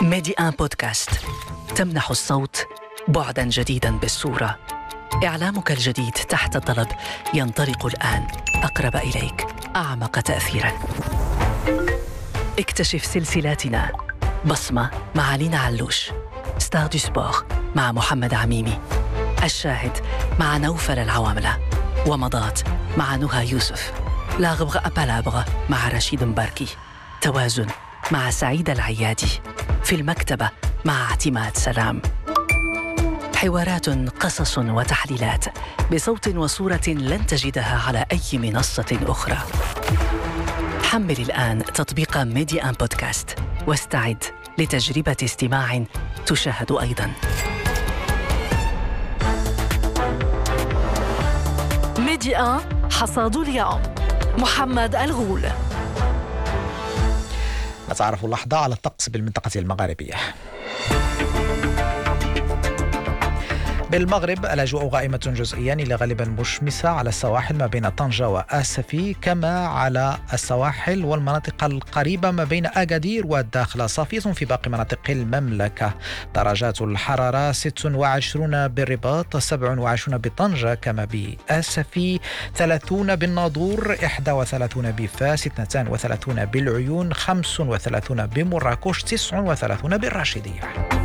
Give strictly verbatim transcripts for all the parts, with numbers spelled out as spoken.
ميدي آن بودكاست تمنح الصوت بعداً جديداً بالصورة. إعلامك الجديد تحت الطلب ينطلق الآن أقرب إليك، أعمق تأثيراً. اكتشف سلسلاتنا: بصمة مع لينا علوش، ستار دو سبور مع محمد عميمي، الشاهد مع نوفل العواملة، ومضات مع نهى يوسف، لا غبغ أبالابغ مع رشيد مباركي، توازن مع سعيد العيادي، في المكتبة مع اعتماد سلام. حوارات، قصص وتحليلات بصوت وصورة لن تجدها على أي منصة أخرى. حمل الآن تطبيق ميدي آن بودكاست واستعد لتجربة استماع تشاهد أيضاً. ميدي آن حصاد اليوم، محمد الغول. نتعرف لحظة على الطقس بالمنطقة المغاربية. بالمغرب الأجواء غائمة جزئيا إلى غالبا مشمسة على السواحل ما بين طنجة وآسفي، كما على السواحل والمناطق القريبة ما بين أكادير والداخلة، صافية في باقي مناطق المملكة. درجات الحرارة ستة وعشرين بالرباط، سبعة وعشرين بطنجة كما بآسفي، ثلاثين بالناظور، إحدى وثلاثين بفاس، اثنين وثلاثين بالعيون، خمسة وثلاثين بمراكش، تسعة وثلاثين بالراشدية.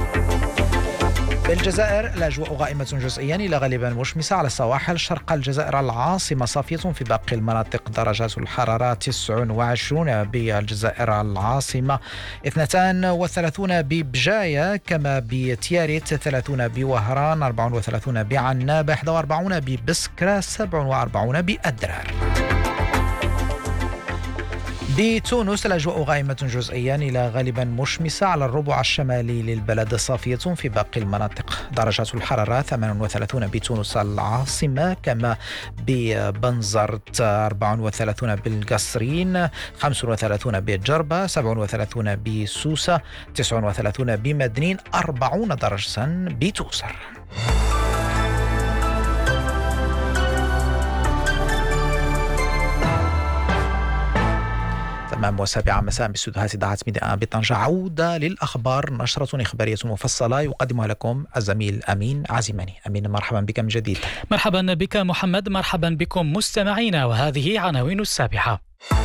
بالجزائر الأجواء غائمة جزئيا إلى غالبا مشمسة على السواحل شرق الجزائر العاصمة، صافية في باقي المناطق. درجات الحرارة تسعة وعشرين بالجزائر العاصمة، اثنين وثلاثين ببجاية كما بتياريت، ثلاثين بوهران، أربعة وثلاثين بعنابة، واحد وأربعين ببسكرة، سبعة وأربعين بأدرار. بتونس الأجواء غائمة جزئيا إلى غالبا مشمسة على الربع الشمالي للبلد، صافية في باقي المناطق. درجات الحرارة ثمانية وثلاثين بتونس العاصمة كما ببنزرت، أربعة وثلاثين بالقصرين، خمسة وثلاثين بجربة، سبعة وثلاثين بسوسة، تسعة وثلاثين بمدنين، أربعين درجة بتوسر. تمام وسابعة مساء باستديوهات إذاعة ميدي آن بطنجة. عودة للأخبار، نشرة إخبارية مفصلة يقدمها لكم الزميل أمين عزيماني. أمين، مرحبا بك من جديد. مرحبا بك محمد، مرحبا بكم مستمعينا، وهذه عناوين السابحة.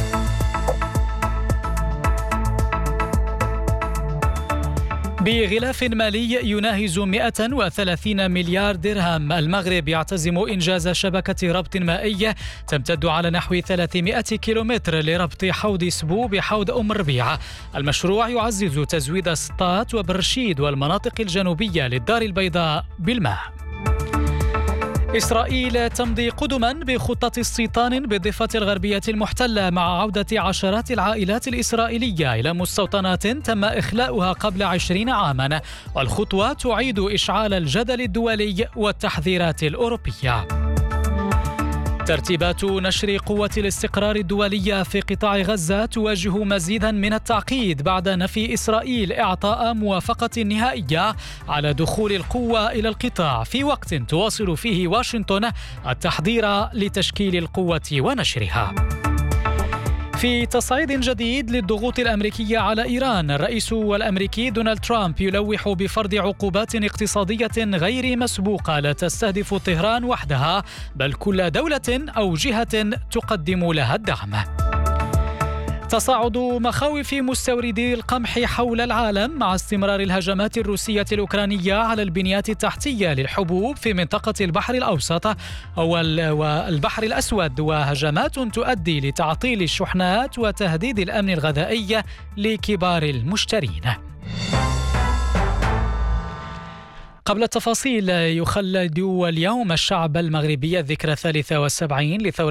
بغلاف مالي يناهز مئة وثلاثين مليار درهم، المغرب يعتزم إنجاز شبكة ربط مائي تمتد على نحو ثلاثمئة كيلومتر لربط حوض سبو بحوض أم الربيع. المشروع يعزز تزويد سطات وبرشيد والمناطق الجنوبية للدار البيضاء بالماء. إسرائيل تمضي قدما بخطة استيطان بالضفة الغربية المحتلة مع عودة عشرات العائلات الإسرائيلية إلى مستوطنات تم إخلاؤها قبل عشرين عاما، والخطوة تعيد إشعال الجدل الدولي والتحذيرات الأوروبية. ترتيبات نشر قوة الاستقرار الدولية في قطاع غزة تواجه مزيدا من التعقيد بعد نفي إسرائيل إعطاء موافقة نهائية على دخول القوة إلى القطاع، في وقت تواصل فيه واشنطن التحضير لتشكيل القوة ونشرها. في تصعيد جديد للضغوط الأمريكية على إيران، الرئيس الأمريكي دونالد ترامب يلوح بفرض عقوبات اقتصادية غير مسبوقة لا تستهدف طهران وحدها بل كل دولة أو جهة تقدم لها الدعم. تصاعد مخاوف مستوردي القمح حول العالم مع استمرار الهجمات الروسية الأوكرانية على البنيات التحتية للحبوب في منطقة البحر الأوسط والبحر الأسود، وهجمات تؤدي لتعطيل الشحنات وتهديد الأمن الغذائي لكبار المشترين. قبل التفاصيل، يخلد اليوم الشعب المغربي الذكرى الثالثة والسبعين لثورة